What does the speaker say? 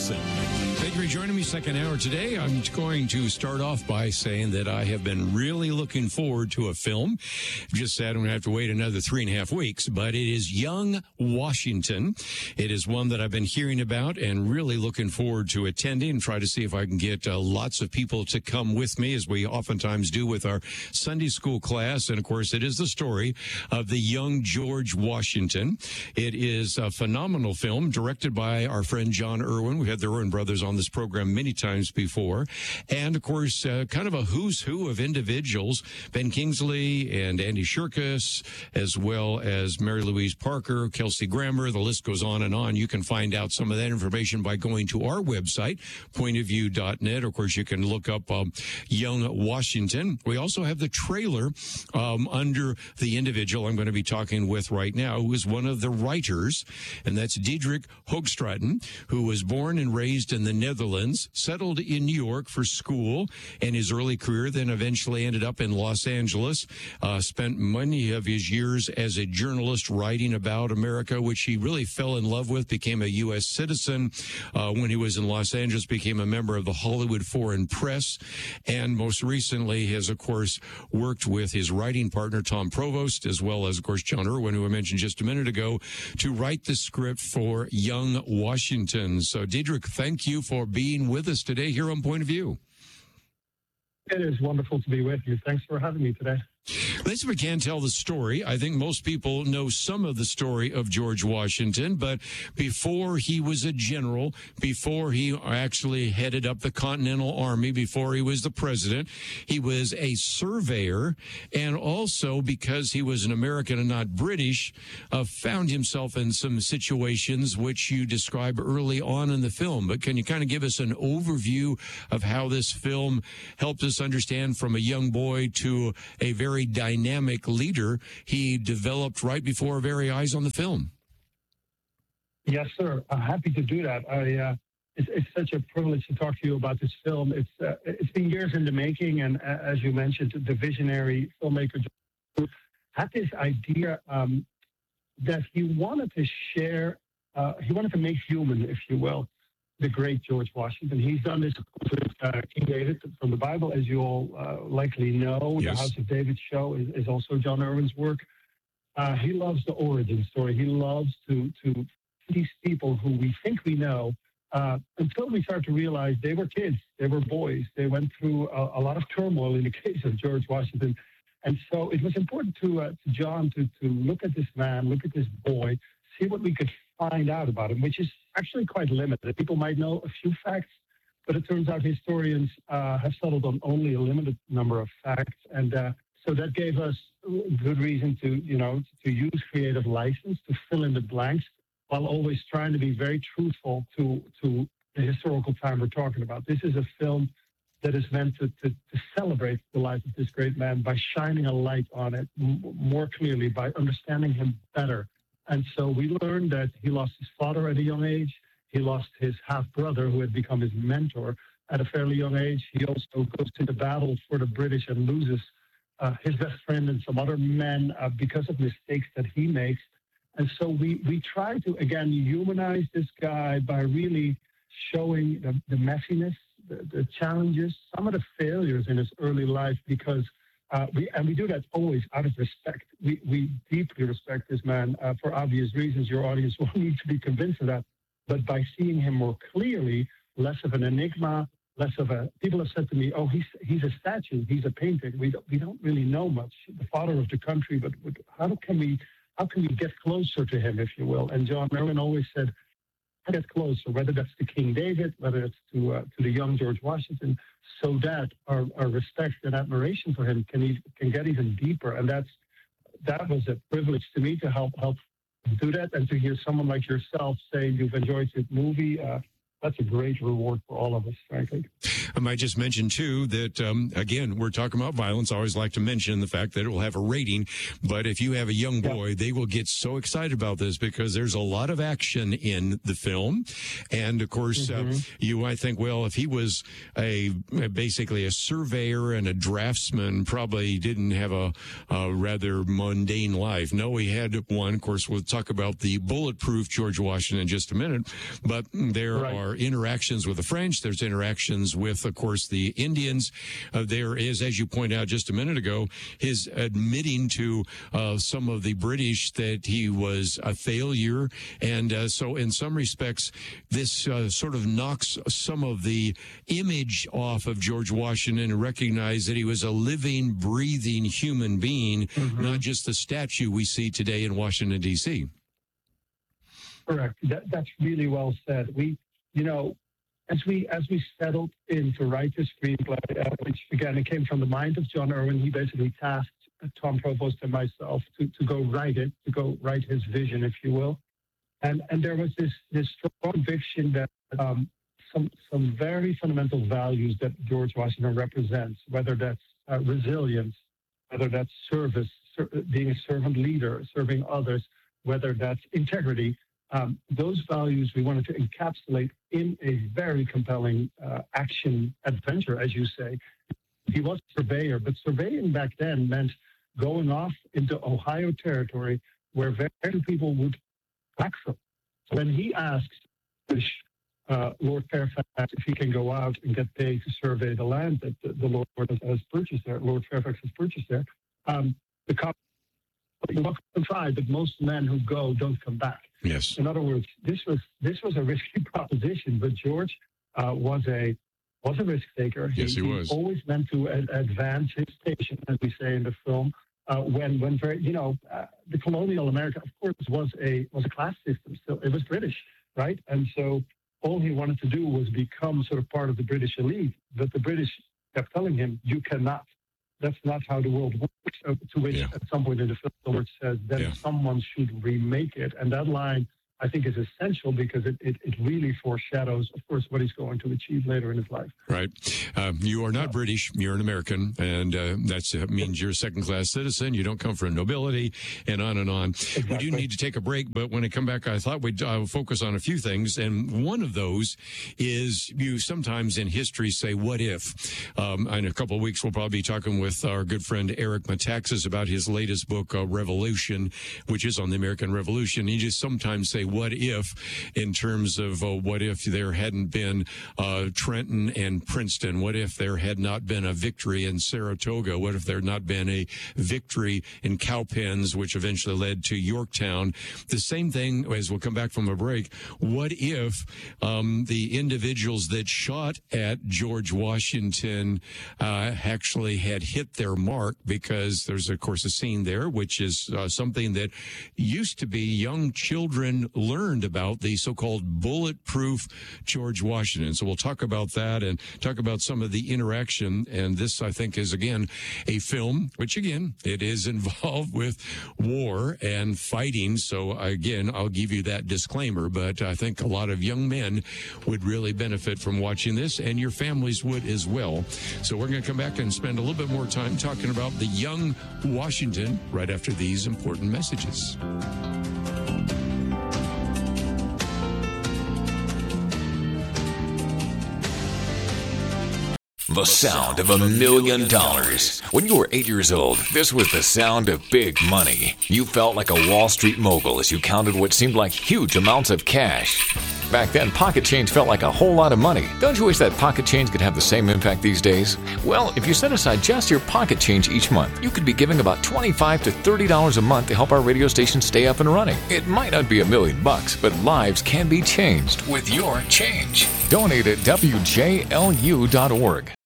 Wilson. Thank you for joining me second hour today. I'm going to start off by saying that I have been really looking forward to a film. Just said I'm going to have to wait another 3.5 weeks, but it is Young Washington. It is one that I've been hearing about and really looking forward to attending and try to see if I can get lots of people to come with me, as we oftentimes do with our Sunday school class. And of course, it is the story of the young George Washington. It is a phenomenal film directed by our friend John Irwin. We had the Irwin brothers on this program many times before. And of course, kind of a who's who of individuals, Ben Kingsley and Andy Serkis, as well as Mary Louise Parker, Kelsey Grammer. The list goes on and on. You can find out some of that information by going to our website, pointofview.net. Of course, you can look up Young Washington. We also have the trailer under the individual I'm going to be talking with right now, who is one of the writers, and that's Diederik Hoogstraten, who was born and raised in the Netherlands, settled in New York for school and his early career, then eventually ended up in Los Angeles, spent many of his years as a journalist writing about America, which he really fell in love with, became a U.S. citizen when he was in Los Angeles, became a member of the Hollywood Foreign Press, and most recently has, of course, worked with his writing partner, Tom Provost, as well as, of course, John Irwin, who I mentioned just a minute ago, to write the script for Young Washington. So, Diederik, thank you for being with us today here on Point of View. It is wonderful to be with you. Thanks for having me today. Let's see if we can tell the story. I think most people know some of the story of George Washington, but before he was a general, before he actually headed up the Continental Army, before he was the president, he was a surveyor, and also because he was an American and not British, found himself in some situations which you describe early on in the film. But can you kind of give us an overview of how this film helped us understand from a young boy to a very dynamic leader he developed right before our very eyes on the film? Yes, sir. I'm happy to do that. It's such a privilege to talk to you about this film. It's been years in the making, and as you mentioned, the visionary filmmaker had this idea that he wanted to share, he wanted to make human, if you will, the great George Washington. He's done this with King David from the Bible, as you all likely know. Yes. The House of David show is also John Irwin's work. He loves the origin story. He loves to these people who we think we know, until we start to realize they were kids, they were boys. They went through a lot of turmoil in the case of George Washington. And so it was important to John to look at this man, look at this boy, see what we could find out about him, which is actually quite limited. People might know a few facts, but it turns out historians have settled on only a limited number of facts. And so that gave us good reason to use creative license to fill in the blanks, while always trying to be very truthful to the historical time we're talking about. This is a film that is meant to celebrate the life of this great man by shining a light on it more clearly, by understanding him better. And so we learned that he lost his father at a young age. He lost his half-brother, who had become his mentor, at a fairly young age. He also goes to the battle for the British and loses his best friend and some other men because of mistakes that he makes. And so we try to, again, humanize this guy by really showing the messiness, the challenges, some of the failures in his early life, because we do that always out of respect. We deeply respect this man for obvious reasons. Your audience will need to be convinced of that. But by seeing him more clearly, less of an enigma, less of a... People have said to me, "Oh, he's a statue, he's a painting. We don't really know much. The father of the country, but how can we get closer to him, if you will?" And John Irwin always said, get closer, whether that's to King David, whether it's to the young George Washington, so that our respect and admiration for him can get even deeper. And that was a privilege to me to help do that, and to hear someone like yourself say you've enjoyed this movie. That's a great reward for all of us, frankly. I might just mention, too, that, again, we're talking about violence. I always like to mention the fact that it will have a rating. But if you have a young boy, they will get so excited about this because there's a lot of action in the film. And, of course, you might think, well, if he was basically a surveyor and a draftsman, probably didn't have a rather mundane life. No, he had one. Of course, we'll talk about the bulletproof George Washington in just a minute. But there are are interactions with the French. There's interactions with, of course, the Indians. There is, as you pointed out just a minute ago, his admitting to some of the British that he was a failure. And so in some respects, this sort of knocks some of the image off of George Washington and recognize that he was a living, breathing human being, not just the statue we see today in Washington, D.C. Correct. That's really well said. We, as we settled in to write this screenplay, which again, it came from the mind of John Irwin. He basically tasked Tom Provost and myself to go write his vision, if you will. And there was this strong conviction that some very fundamental values that George Washington represents, whether that's resilience, whether that's service, being a servant leader, serving others, whether that's integrity, those values we wanted to encapsulate in a very compelling action adventure, as you say. He was a surveyor, but surveying back then meant going off into Ohio territory where very few people would back from. So when he asks Lord Fairfax if he can go out and get paid to survey the land that the Lord has purchased there, Lord Fairfax has purchased there, the cop will try, but most men who go don't come back. Yes. In other words, this was a risky proposition, but George was a risk taker. Yes, he was. Always meant to advance his station, as we say in the film. When the colonial America, of course, was a class system. Still, it was British, right? And so all he wanted to do was become sort of part of the British elite. But the British kept telling him, "You cannot. That's not how the world works." To which, at some point in the film, Lord says that someone should remake it, and that line, I think, is essential because it really foreshadows, of course, what he's going to achieve later in his life. Right. You are not British. You're an American, and that means you're a second-class citizen. You don't come from nobility, and on and on. Exactly. We do need to take a break, but when I come back, I thought we'd focus on a few things, and one of those is you sometimes in history say, what if? In a couple of weeks, we'll probably be talking with our good friend Eric Metaxas about his latest book, Revolution, which is on the American Revolution. He just sometimes say, what if, in terms of what if there hadn't been Trenton and Princeton? What if there had not been a victory in Saratoga? What if there had not been a victory in Cowpens, which eventually led to Yorktown? The same thing, as we'll come back from a break, what if the individuals that shot at George Washington actually had hit their mark? Because there's, of course, a scene there, which is something that used to be young children learned about, the so-called bulletproof George Washington. So we'll talk about that and talk about some of the interaction. And this, I think, is, again, a film, which, again, it is involved with war and fighting. So, again, I'll give you that disclaimer. But I think a lot of young men would really benefit from watching this, and your families would as well. So we're going to come back and spend a little bit more time talking about the young Washington right after these important messages. The sound of $1 million. When you were 8 years old, this was the sound of big money. You felt like a Wall Street mogul as you counted what seemed like huge amounts of cash. Back then, pocket change felt like a whole lot of money. Don't you wish that pocket change could have the same impact these days? Well, if you set aside just your pocket change each month, you could be giving about $25 to $30 a month to help our radio station stay up and running. It might not be $1 million, but lives can be changed with your change. Donate at WJLU.org.